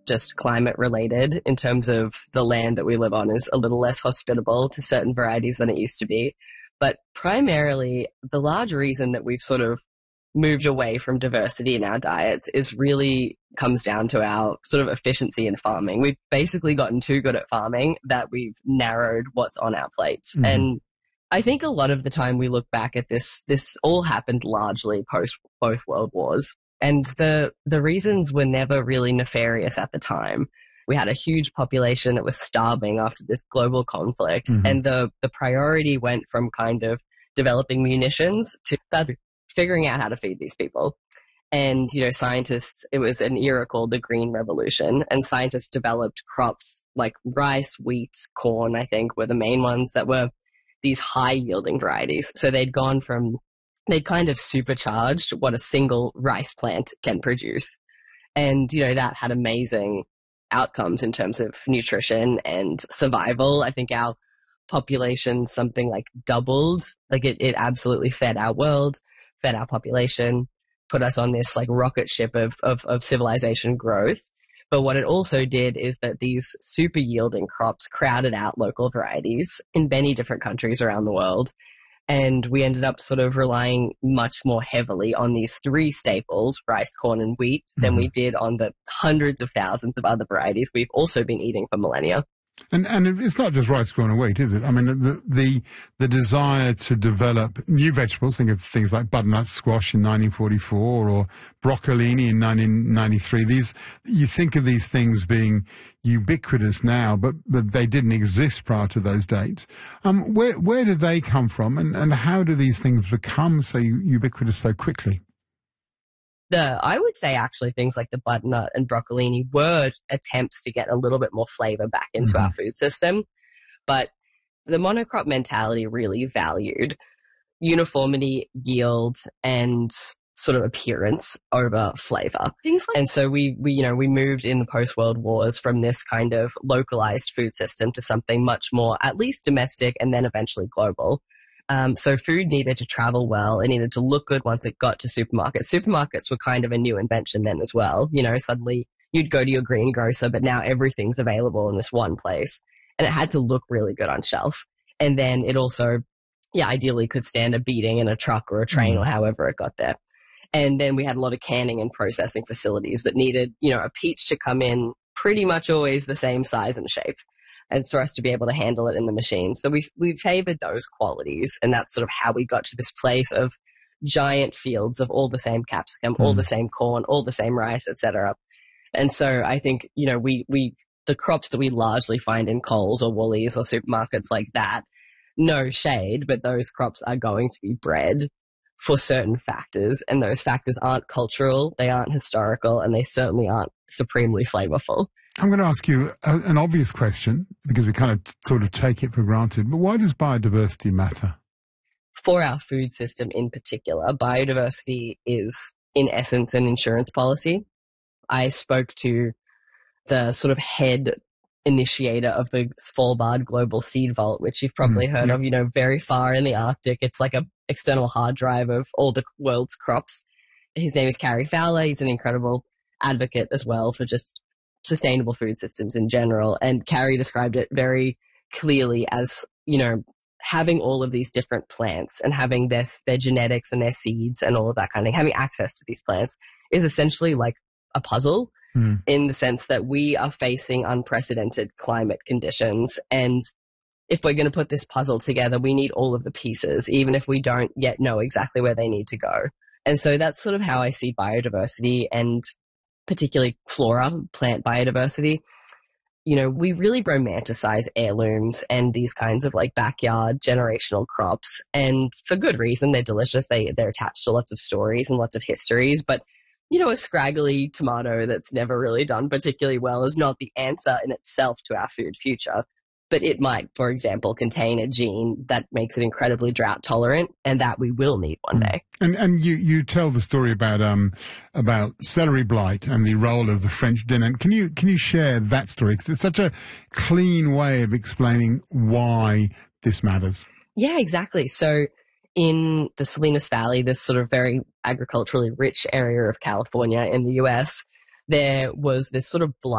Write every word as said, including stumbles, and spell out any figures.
just climate related in terms of the land that we live on is a little less hospitable to certain varieties than it used to be. But primarily, the large reason that we've sort of moved away from diversity in our diets is really comes down to our sort of efficiency in farming. We've basically gotten too good at farming that we've narrowed what's on our plates. Mm-hmm. And I think a lot of the time we look back at this, this all happened largely post both world wars. And the, the reasons were never really nefarious at the time. We had a huge population that was starving after this global conflict. Mm-hmm. And the, the priority went from kind of developing munitions to figuring out how to feed these people. And, you know, scientists, it was an era called the Green Revolution, and scientists developed crops like rice, wheat, corn, I think, were the main ones that were these high yielding varieties. So they'd gone from, they'd kind of supercharged what a single rice plant can produce. And, you know, that had amazing outcomes in terms of nutrition and survival. I think our population something like doubled. Like it, it absolutely fed our world, fed our population, put us on this like rocket ship of, of, of civilization growth. But what it also did is that these super yielding crops crowded out local varieties in many different countries around the world. And we ended up sort of relying much more heavily on these three staples, rice, corn, and wheat, mm-hmm. than we did on the hundreds of thousands of other varieties we've also been eating for millennia. And and it's not just rice, corn, and wheat, is it? I mean, the the the desire to develop new vegetables, think of things like butternut squash in nineteen forty-four or broccolini in nineteen ninety-three. These, you think of these things being ubiquitous now, but, but they didn't exist prior to those dates. Um, where where did they come from, and, and how do these things become so ubiquitous so quickly? The, I would say actually things like the butternut and broccolini were attempts to get a little bit more flavor back into mm-hmm. our food system. But the monocrop mentality really valued uniformity, yield, and sort of appearance over flavor. Things like- and so we, we, you know, we moved in the post-world wars from this kind of localized food system to something much more at least domestic and then eventually global. Um, so food needed to travel well. It needed to look good once it got to supermarkets. Supermarkets were kind of a new invention then as well. You know, suddenly you'd go to your greengrocer, but now everything's available in this one place. And it had to look really good on shelf. And then it also, yeah, ideally could stand a beating in a truck or a train mm. or however it got there. And then we had a lot of canning and processing facilities that needed, you know, a peach to come in pretty much always the same size and shape. And for us to be able to handle it in the machine. So we we favored those qualities, and that's sort of how we got to this place of giant fields of all the same capsicum, mm. all the same corn, all the same rice, et cetera. And so I think, you know, we we the crops that we largely find in Coles or Woolies or supermarkets like that, no shade, but those crops are going to be bred for certain factors, and those factors aren't cultural, they aren't historical, and they certainly aren't supremely flavorful. I'm going to ask you a, an obvious question, because we kind of t- sort of take it for granted, but why does biodiversity matter? For our food system in particular, biodiversity is, in essence, an insurance policy. I spoke to the sort of head initiator of the Svalbard Global Seed Vault, which you've probably mm, heard yeah. of, you know, very far in the Arctic. It's like a external hard drive of all the world's crops. His name is Carrie Fowler. He's an incredible advocate as well for just sustainable food systems in general. And Carrie described it very clearly as, you know, having all of these different plants and having their, their genetics and their seeds and all of that kind of thing, having access to these plants is essentially like a puzzle mm. in the sense that we are facing unprecedented climate conditions. And if we're going to put this puzzle together, we need all of the pieces, even if we don't yet know exactly where they need to go. And so that's sort of how I see biodiversity, and particularly flora, plant biodiversity. You know, we really romanticize heirlooms and these kinds of like backyard generational crops. And for good reason, they're delicious. They, they're attached to lots of stories and lots of histories. But, you know, a scraggly tomato that's never really done particularly well is not the answer in itself to our food future. But it might, for example, contain a gene that makes it incredibly drought tolerant, and that we will need one day. And and you, you tell the story about um about celery blight and the role of the French dinner. Can you can you share that story? Because it's such a clean way of explaining why this matters. Yeah, exactly. So in the Salinas Valley, this sort of very agriculturally rich area of California in the U S, there was this sort of blight